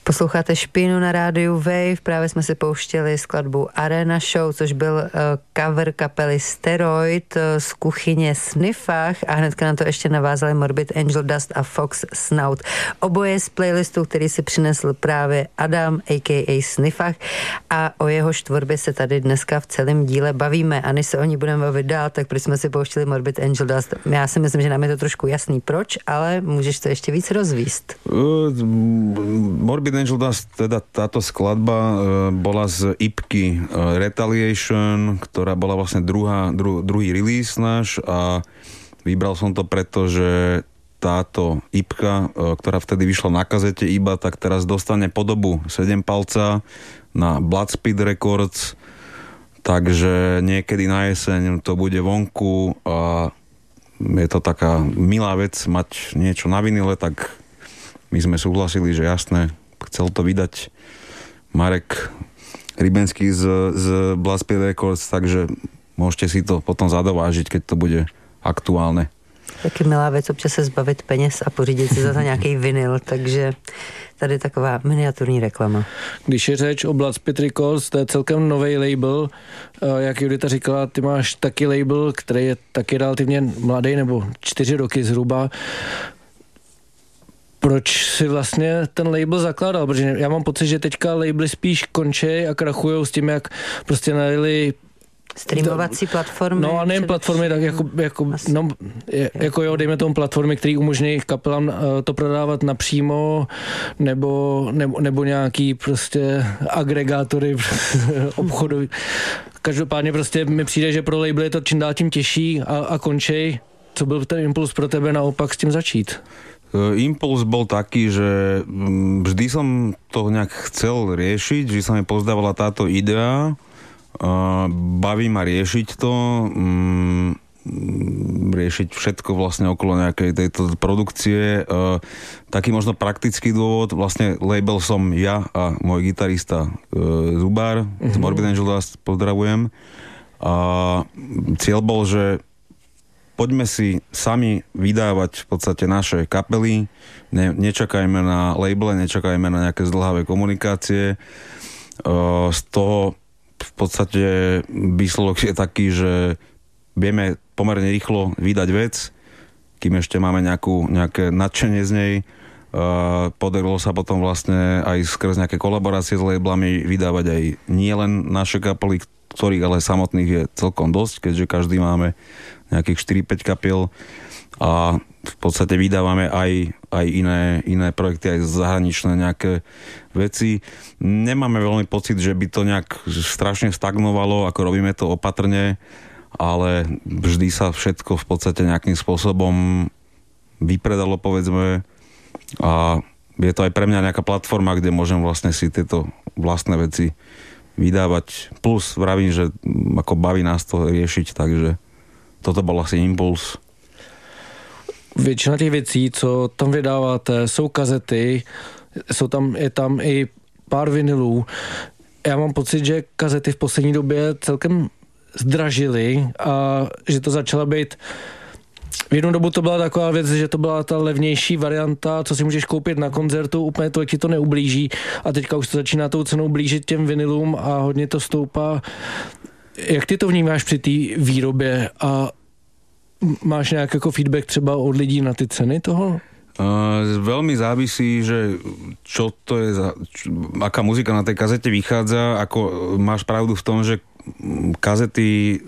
Posloucháte Špínu na rádiu Wave, právě jsme si pouštěli skladbu Arena Show, což byl cover kapely Steroid z kuchyně Sniffach a hnedka na to ještě navázali Morbid Angel Dust a Fox Snout. Oboje z playlistu, který si přinesl právě Adam, a.k.a. Sniffach, a o jeho tvorbě se tady dneska v celém díle bavíme. A než se o ní budeme bavit dál, tak proč jsme si pouštěli Morbid Angel Dust? Já si myslím, že nám je to trošku jasný proč, ale můžeš to ještě víc rozvíst. Morbid Angel Dust, teda táto skladba bola z IPky Retaliation, ktorá bola vlastne druhý release náš a vybral som to preto, že táto IPka, ktorá vtedy vyšla na kazete iba, tak teraz dostane podobu 7 palca na Bloodspeed Records, takže niekedy na jeseň to bude vonku a je to taká milá vec mať niečo na vinile, tak my sme súhlasili, že jasné, chcel to vydať Marek Rybenský z Bloodspeed Records, takže môžete si to potom zadovážiť, keď to bude aktuálne. Taky milá věc občas se zbavit peněz a pořídit si za to nějaký vinyl, takže tady taková miniaturní reklama. Když je řeč o Bloodspeed Records, to je celkem nový label. Jak Judita říkala, ty máš taky label, který je taky relativně mladý, nebo 4 roky zhruba. Proč si vlastně ten label zakládal? Protože já mám pocit, že teďka labely spíš končí a krachujou s tím, jak prostě najeli streamovací platformy. No a nejen platformy, tak jako jo, dejme tomu platformy, které umožňují kapelám to prodávat napřímo, nebo nějaký prostě agregátory obchodu. Každopádně prostě mi přijde, že pro labely je to čím dál tím těžší a končí. Co byl ten impuls pro tebe naopak s tím začít? Impuls bol taký, že vždy som to nejak chcel riešiť, že sa mi pozdávala táto idea, baví ma riešiť to, riešiť všetko vlastne okolo nejakej tejto produkcie. Taký možno praktický dôvod, vlastne label som ja a môj gitarista Zubár z Morbid Angel Dust, pozdravujem. A cieľ bol, že poďme si sami vydávať v podstate naše kapely, nečakajme na labele, nečakajme na nejaké zdĺhavé komunikácie. Z toho v podstate výsledok je taký, že vieme pomerne rýchlo vydať vec, kým ešte máme nejaké nadšenie z nej. Podarilo sa potom vlastne aj skrz nejaké kolaborácie s labelami vydávať aj nie len naše kapely, ktorých ale samotných je celkom dosť, keďže každý máme nejakých 4-5 kapiel a v podstate vydávame aj iné projekty, aj zahraničné nejaké veci. Nemáme veľmi pocit, že by to nejak strašne stagnovalo, ako robíme to opatrne, ale vždy sa všetko v podstate nejakým spôsobom vypredalo, povedzme, a je to aj pre mňa nejaká platforma, kde môžem vlastne si tieto vlastné veci vydávať. Plus vravím, že ako baví nás to riešiť, takže toto byl asi impuls. Většina těch věcí, co tam vydáváte, jsou kazety, je tam i pár vinylů. Já mám pocit, že kazety v poslední době celkem zdražily a že to začala být. V jednu dobu to byla taková věc, že to byla ta levnější varianta, co si můžeš koupit na koncertu, úplně tolik ti to neublíží a teďka už to začíná tou cenou blížit těm vinylům a hodně to stoupá. Jak ty to vnímáš při té výrobě a máš nějak jako feedback třeba od lidí na ty ceny toho? Veľmi závisí, že čo to je aká muzika na tej kazete vychádza. Ako máš pravdu v tom, že kazety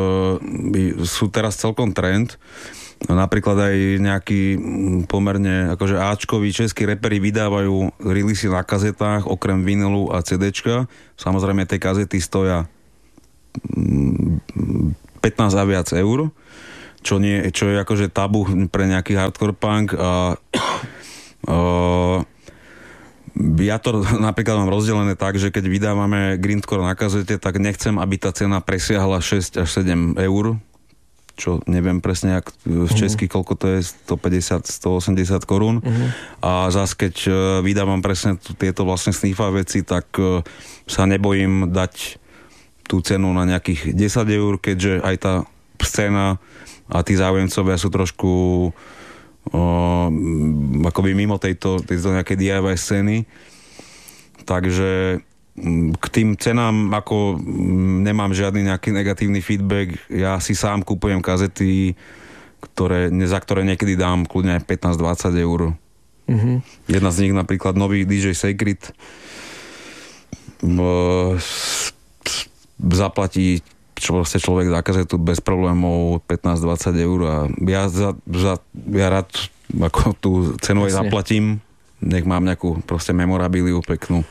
sú teraz celkom trend. Napríklad aj nejakí pomerne akože áčkoví českí reperi vydávajú releasy na kazetách okrem vinylu a CDčka. Samozrejme tie kazety stoja 15 a viac eur, čo je akože tabu pre nejaký hardcore punk a ja to napríklad mám rozdelené tak, že keď vydávame grindcore na kazete, tak nechcem, aby tá cena presiahla 6 až 7 eur, čo neviem presne, jak v česky, koľko to je, 150, 180 korún. A zás, keď vydávam presne tieto vlastne sniffa veci, tak sa nebojím dať tú cenu na nejakých 10 eur, keďže aj tá scéna a tí záujemcovia sú trošku akoby mimo tejto nejakej DIY scény. Takže k tým cenám ako nemám žiadny nejaký negatívny feedback. Ja si sám kupujem kazety, za ktoré niekedy dám kľudne aj 15-20 eur. Mm-hmm. Jedna z nich napríklad nový DJ Sacred zaplatí človek za kazetu bez problémov 15-20 eur a ja rád ako tú cenu aj zaplatím. Nech mám nejakú proste memorabiliu peknú.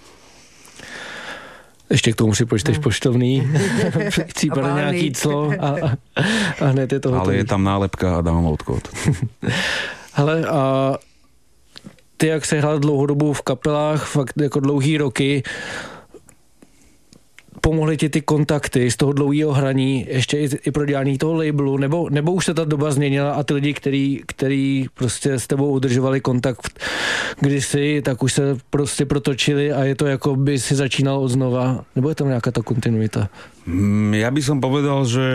Ještě k tomu si počteš poštovný, případně nějaký clo a hned je to hotový. Ale je tam nálepka a download kód. Hele, a ty, jak se hrál dlouhou dobu v kapelách, fakt jako dlouhý roky, pomohly ti ty kontakty z toho dlouhého hraní ještě i pro dělání toho labelu, nebo už se ta doba změnila a ty lidi, který prostě s tebou udržovali kontakt kdysi, tak už se prostě protočili a je to jako by si začínal od znova, nebo je tam nějaká ta kontinuita? Ja by som povedal, že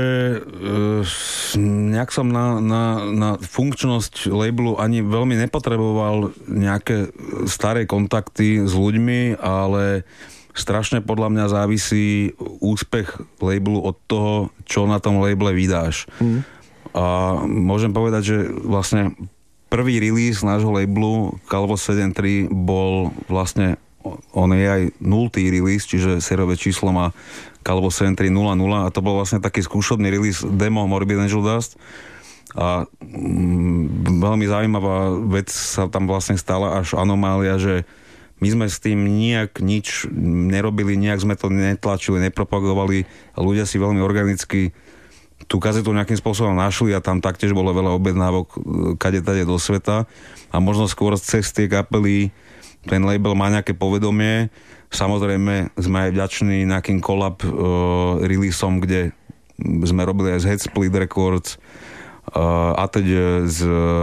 nejak som na funkčnosť labelu ani veľmi nepotreboval nejaké staré kontakty s ľuďmi, ale strašne podľa mňa závisí úspech labelu od toho, čo na tom labele vydáš. A môžem povedať, že vlastne prvý release nášho labelu Calvo 7.3 bol vlastne, on je aj 0. release, čiže sériové číslo má Calvo 7.3 0.0 a to bol vlastne taký skúšobný release demo Morbid Angel Dust a veľmi zaujímavá vec sa tam vlastne stala, až anomália, že my sme s tým nijak nič nerobili, nijak sme to netlačili, nepropagovali a ľudia si veľmi organicky tú kazetu nejakým spôsobom našli a tam taktiež bolo veľa objednávok kade-tade do sveta a možno skôr cez tie kapely ten label má nejaké povedomie. Samozrejme sme aj vďační nejakým collab releaseom, kde sme robili aj z Headsplit Records a teď z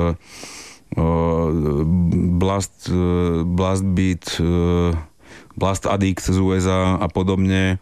Blast Beat, Blast Addict z USA a podobne,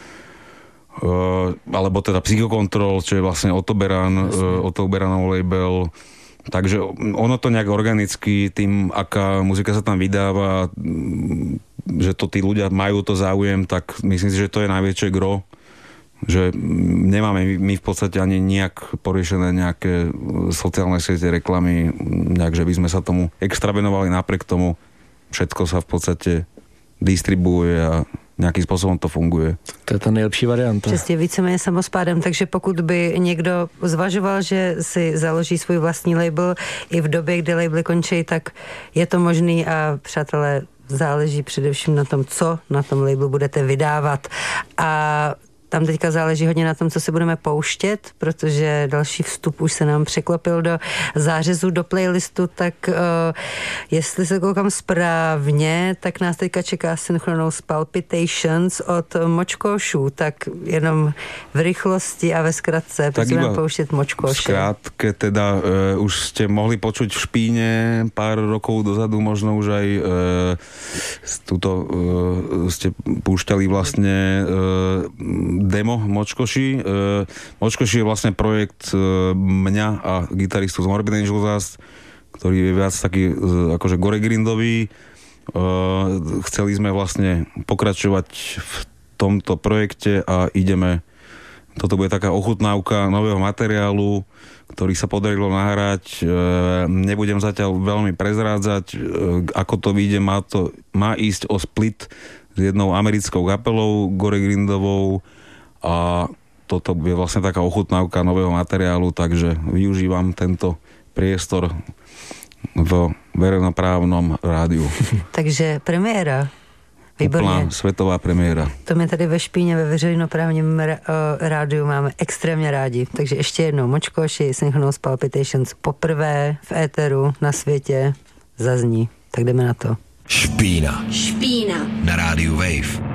alebo teda Psychocontrol, čo je vlastne Otto Beranov label. Takže ono to nejak organicky tým, aká muzika sa tam vydáva, že to tí ľudia majú to záujem, tak myslím si, že to je najväčšie gro, že nemáme my v podstate ani nejak poriešené nejaké sociálne siete, reklamy, nejak, že by sme sa tomu extra venovali, napriek tomu všetko sa v podstate distribuuje a nějakým způsobem to funguje. To je ta nejlepší varianta. Přesně, víceméně samospádem, takže pokud by někdo zvažoval, že si založí svůj vlastní label i v době, kdy labely končí, tak je to možný a přátelé, záleží především na tom, co na tom labelu budete vydávat. A tam teďka záleží hodně na tom, co si budeme pouštět, protože další vstup už se nám překlopil do zářezu, do playlistu, tak jestli se koukám správně, tak nás teďka čeká Synchronous Palpitations od Močkošů, tak jenom v rychlosti a ve skratce, protože budeme pouštět Močkoši. V skrátke teda už ste mohli počuť v Špíne pár rokov dozadu, možno už aj ste púšťali vlastne demo Močkoši. Močkoši je vlastne projekt mňa a gitaristu z Morbid Angel Dust, ktorý je viac taký akože goregrindový. Chceli sme vlastne pokračovať v tomto projekte a toto bude taká ochutnávka nového materiálu, ktorý sa podarilo nahrať. Nebudem zatiaľ veľmi prezrádzať, ako to vyjde. Má ísť o split s jednou americkou kapelou goregrindovou a toto je vlastne taká ochutnávka nového materiálu, takže využívam tento priestor v verejnoprávnom rádiu. Takže premiéra. Výborně. Světová premiéra. To my tady ve Špíně ve veřejnoprávním rádiu máme extrémně rádi. Takže ještě jednou Močkoši, Synchronous Palpitations poprvé v éteru na světě zazní. Tak jdeme na to. Špína. Na rádiu Wave.